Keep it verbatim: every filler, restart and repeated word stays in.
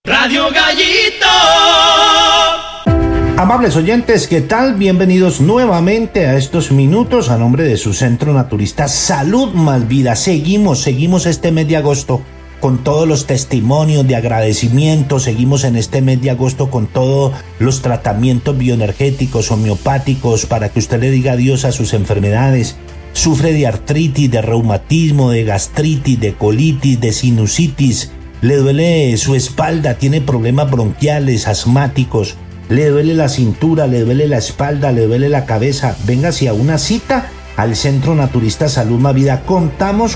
Radio Gallito. Amables oyentes, ¿qué tal? Bienvenidos nuevamente a estos minutos a nombre de su centro naturista Salud Más Vida. Seguimos, seguimos este mes de agosto con todos los testimonios de agradecimiento. Seguimos en este mes de agosto con todos los tratamientos bioenergéticos, homeopáticos, para que usted le diga adiós a sus enfermedades. Sufre de artritis, de reumatismo, de gastritis, de colitis, de sinusitis. Le duele su espalda, tiene problemas bronquiales, asmáticos. Le duele la cintura, le duele la espalda, le duele la cabeza. Véngase a una cita al Centro Naturista Salud Más Vida. Contamos